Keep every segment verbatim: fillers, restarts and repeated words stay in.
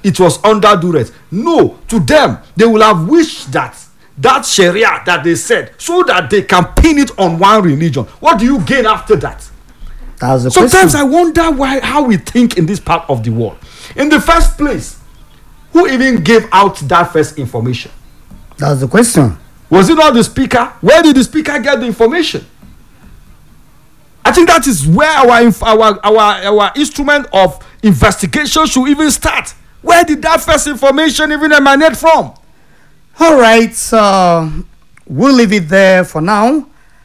it was under duress. No, to them, they will have wished that that Sharia that they said, so that they can pin it on one religion. What do you gain after that? That's the Sometimes question. I wonder why how we think in this part of the world. In the first place, who even gave out that first information? That's the question. Was it not the speaker? Where did the speaker get the information? I think that is where our inf- our our our instrument of investigation should even start. Where did that first information even emanate from? All right, so we'll leave it there for now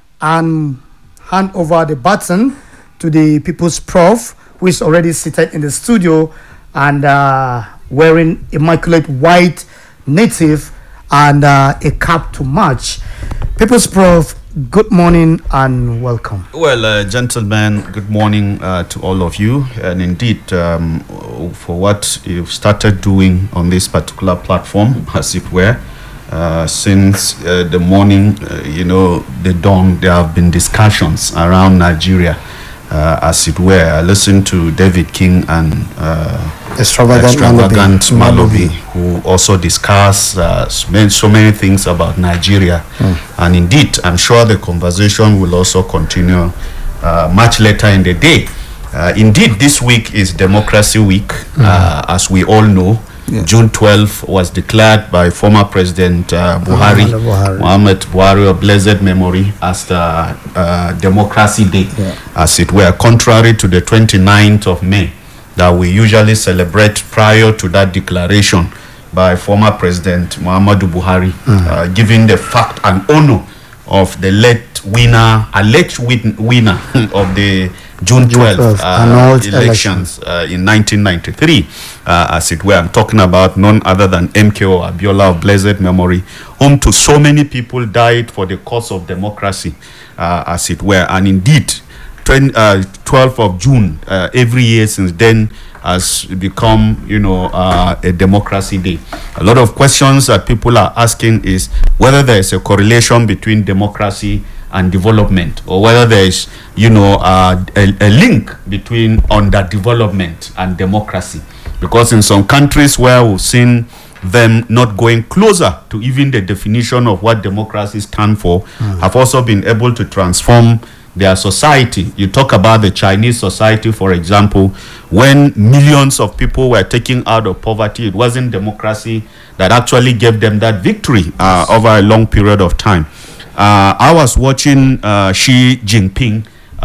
and hand over the baton to the People's Prof, who is already seated in the studio and uh, wearing immaculate white native and uh, a cap to match. People's Prof, good morning and welcome. Well, uh, gentlemen, good morning uh, to all of you. And indeed, um, for what you've started doing on this particular platform, as it were, uh, since uh, the morning, uh, you know, the dawn, there have been discussions around Nigeria, uh, as it were. I listened to David King and uh, Extravagant, Extravagant Malobi. Malobi, who also discuss uh, so many- so many things about Nigeria. And indeed, I'm sure the conversation will also continue uh, much later in the day. Uh, indeed, this week is Democracy Week, uh, as we all know. Yeah. June twelfth was declared by former President uh, Buhari, Muhammadu Buhari. Muhammad Buhari of blessed memory, as the uh, Democracy Day, Yeah. as it were, contrary to the twenty-ninth of May that we usually celebrate prior to that declaration by former President Muhammadu Buhari, uh, giving the fact and honor of the late winner, alleged win- winner of the June twelfth twelfth uh, annulled elections uh, in nineteen ninety-three, uh, as it were. I'm talking about none other than M K O Abiola of blessed memory, whom to so many people died for the cause of democracy, uh, as it were. And indeed, twenty, uh, twelfth of June uh, every year since then has become, you know, uh, a democracy day. A lot of questions that people are asking is whether there is a correlation between democracy and development, or whether there is, you know, uh, a, a link between underdevelopment and democracy. Because in some countries where we've seen them not going closer to even the definition of what democracy stands for, have also been able to transform their society. You talk about the Chinese society, for example, when millions of people were taken out of poverty, it wasn't democracy that actually gave them that victory uh, over a long period of time. Uh, I was watching uh, Xi Jinping, uh,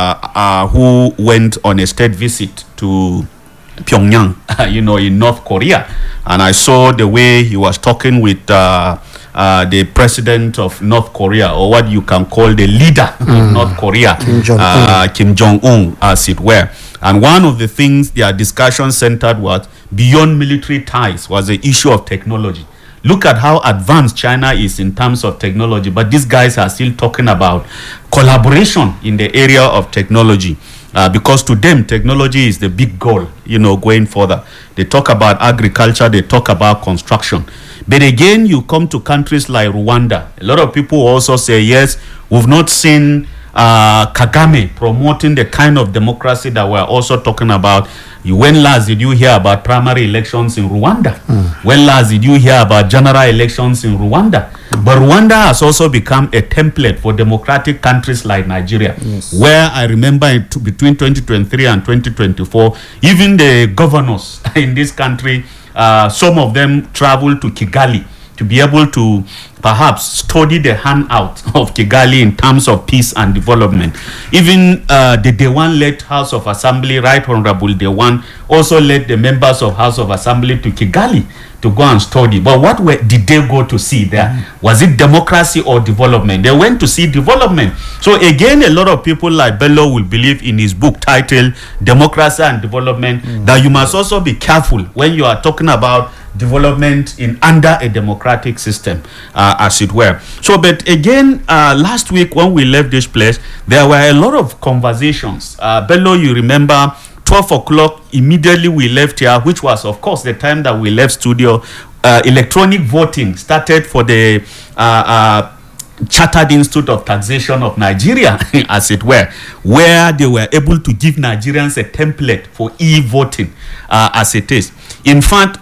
uh, who went on a state visit to Pyongyang, you know, in North Korea, and I saw the way he was talking with uh, uh, the president of North Korea, or what you can call the leader of North Korea, Kim Jong-un. uh, Kim Jong-un, as it were. And one of the things their discussion centered was beyond military ties was the issue of technology. Look at how advanced China is in terms of technology, but these guys are still talking about collaboration in the area of technology. Uh, because to them, technology is the big goal, you know, going further. They talk about agriculture, they talk about construction. But again, you come to countries like Rwanda. A lot of people also say, yes, we've not seen uh, Kagame promoting the kind of democracy that we're also talking about. When last did you hear about primary elections in Rwanda? When last did you hear about general elections in Rwanda? But Rwanda has also become a template for democratic countries like Nigeria, where I remember it to, between twenty twenty-three and twenty twenty-four, even the governors in this country, uh, some of them traveled to Kigali to be able to perhaps study the handout of Kigali in terms of peace and development. Even uh, the Dewan-led House of Assembly, Right Honorable Dewan, also led the members of House of Assembly to Kigali to go and study. But what were, did they go to see there? Mm-hmm. Was it democracy or development? They went to see development. So again, a lot of people like Bello will believe in his book titled Democracy and Development, mm-hmm. that you must also be careful when you are talking about development in under a democratic system, uh, as it were. So, but again, uh, last week when we left this place, there were a lot of conversations. Uh, Bello, you remember, twelve o'clock, immediately we left here, which was, of course, the time that we left studio. Uh, electronic voting started for the uh, uh, Chartered Institute of Taxation of Nigeria, as it were, where they were able to give Nigerians a template for e-voting, uh, as it is. In fact,